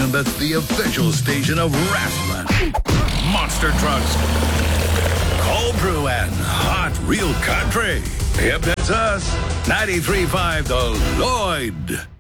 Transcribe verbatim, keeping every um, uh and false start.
station that's the official station of wrestling. Monster Trucks, Cold Brew, and Hot Real Country. Yep, that's us. ninety-three point five The Lloyd.